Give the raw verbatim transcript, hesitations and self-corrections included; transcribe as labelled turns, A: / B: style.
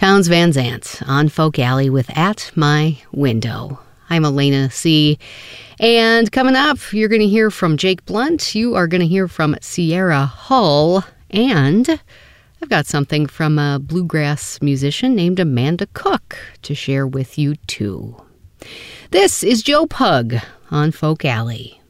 A: Townes Van Zandt on Folk Alley with At My Window. I'm Elena C. And coming up, you're going to hear from Jake Blunt. You are going to hear from Sierra Hull. And I've got something from a bluegrass musician named Amanda Cook to share with you, too. This is Joe Pug on Folk Alley.